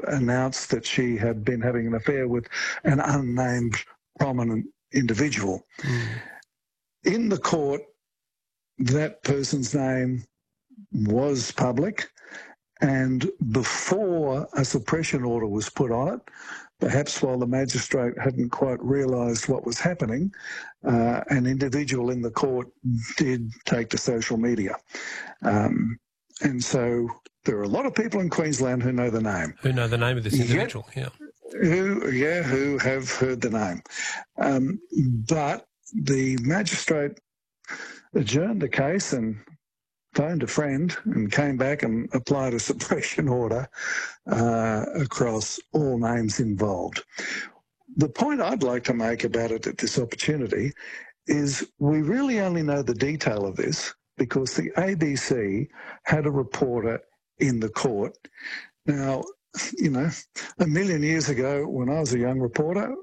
announced that she had been having an affair with an unnamed prominent individual. In the court, that person's name was public, and before a suppression order was put on it, perhaps while the magistrate hadn't quite realised what was happening, an individual in the court did take to social media. And so there are a lot of people in Queensland who know the name. Who know the name of this individual, Who have heard the name. But the magistrate adjourned the case and phoned a friend and came back and applied a suppression order across all names involved. The point I'd like to make about it at this opportunity is we really only know the detail of this because the ABC had a reporter in the court. Now, you know, a million years ago when I was a young reporter,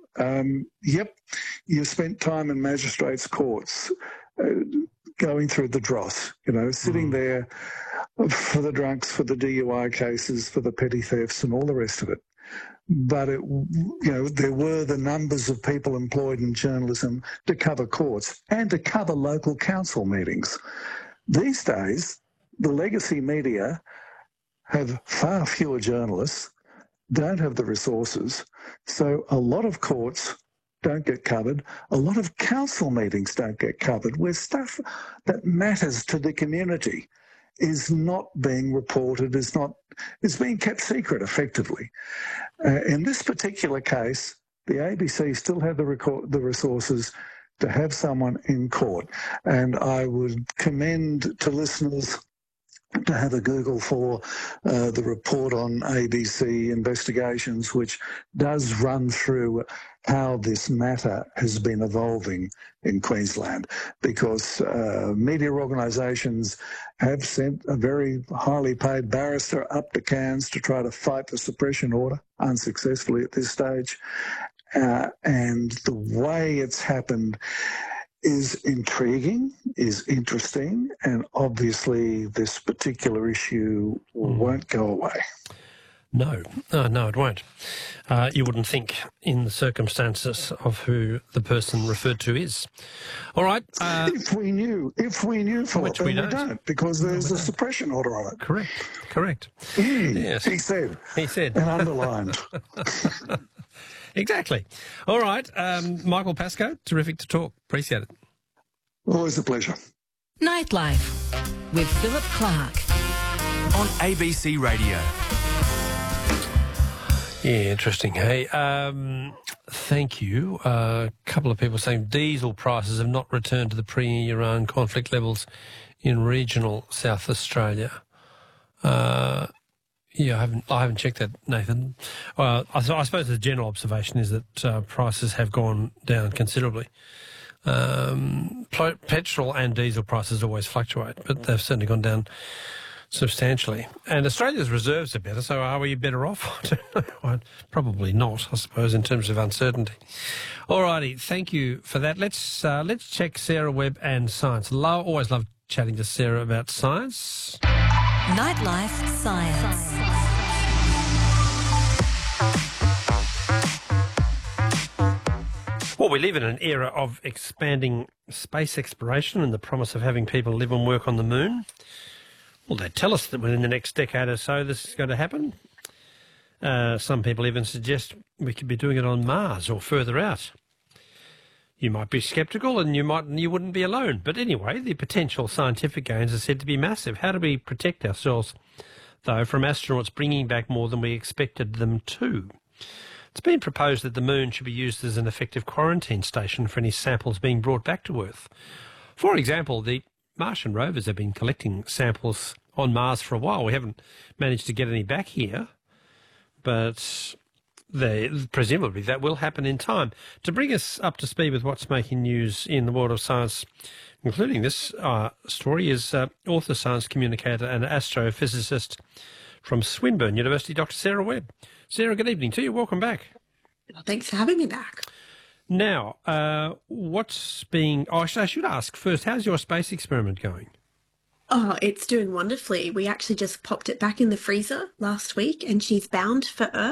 you spent time in magistrates' courts going through the dross, you know, sitting there for the drunks, for the DUI cases, for the petty thefts and all the rest of it. But, there were the numbers of people employed in journalism to cover courts and to cover local council meetings. These days, the legacy media have far fewer journalists, don't have the resources, so a lot of courts don't get covered. A lot of council meetings don't get covered, where stuff that matters to the community is not being reported, is being kept secret effectively. In this particular case, the ABC still have the resources to have someone in court, and I would commend to listeners to have a Google for the report on ABC investigations, which does run through how this matter has been evolving in Queensland, because media organisations have sent a very highly paid barrister up to Cairns to try to fight the suppression order, unsuccessfully at this stage. And the way it's happened is intriguing, is interesting, and obviously this particular issue won't go away. No, it won't. You wouldn't think in the circumstances of who the person referred to is. All right. If we knew, Philip, which we don't, because there's a suppression order on it. Correct. Yes. He said. And underlined. Exactly. All right. Michael Pascoe, terrific to talk. Appreciate it. Always a pleasure. Nightlife with Philip Clark on ABC Radio. Yeah, interesting. Hey, thank you. A couple of people saying diesel prices have not returned to the pre-Iran conflict levels in regional South Australia. Yeah, I haven't checked that, Nathan. I suppose the general observation is that prices have gone down considerably. Petrol and diesel prices always fluctuate, but they've certainly gone down substantially. And Australia's reserves are better, so are we better off? I don't know. Probably not, I suppose, in terms of uncertainty. All righty, thank you for that. Let's check Sarah Webb and science. Always love chatting to Sarah about science. Nightlife Science. Well, we live in an era of expanding space exploration and the promise of having people live and work on the moon. Well, they tell us that within the next decade or so this is going to happen. Some people even suggest we could be doing it on Mars or further out. You might be sceptical and you wouldn't be alone. But anyway, the potential scientific gains are said to be massive. How do we protect ourselves, though, from astronauts bringing back more than we expected them to? It's been proposed that the moon should be used as an effective quarantine station for any samples being brought back to Earth. For example, the Martian rovers have been collecting samples on Mars for a while. We haven't managed to get any back here, but presumably that will happen in time. To bring us up to speed with what's making news in the world of science, including this story, is author, science communicator and astrophysicist from Swinburne University, Dr. Sarah Webb. Sarah, good evening to you. Welcome back. Well, thanks for having me back. Now, I should ask first, how's your space experiment going? Oh, it's doing wonderfully. We actually just popped it back in the freezer last week and she's bound for Earth.